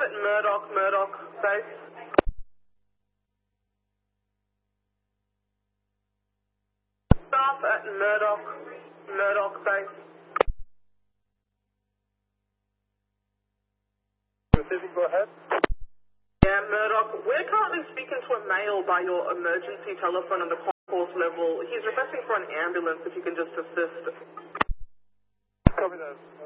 at Murdoch base. Staff at Murdoch base. Receiving, go ahead. Yeah, Murdoch, we're currently speaking to a male by your emergency telephone on the concourse level. He's requesting for an ambulance if you can just assist. Copy that.